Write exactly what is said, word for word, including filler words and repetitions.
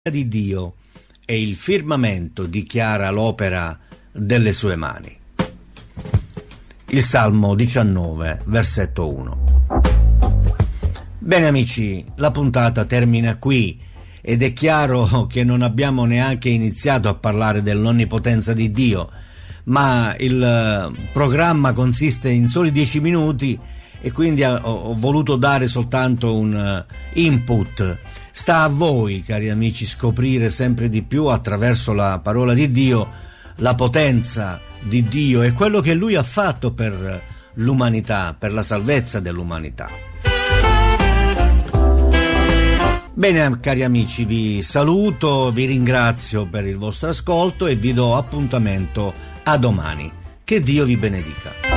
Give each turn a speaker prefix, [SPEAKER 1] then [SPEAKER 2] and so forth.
[SPEAKER 1] di Dio e il firmamento dichiara l'opera delle sue mani. Il Salmo diciannove, versetto uno. Bene amici, la puntata termina qui ed è chiaro che non abbiamo neanche iniziato a parlare dell'onnipotenza di Dio, ma il programma consiste in soli dieci minuti e quindi ho voluto dare soltanto un input. Sta a voi, cari amici, scoprire sempre di più attraverso la parola di Dio la potenza di Dio e quello che Lui ha fatto per l'umanità, per la salvezza dell'umanità. Bene, cari amici, vi saluto, vi ringrazio per il vostro ascolto e vi do appuntamento a domani. Che Dio vi benedica.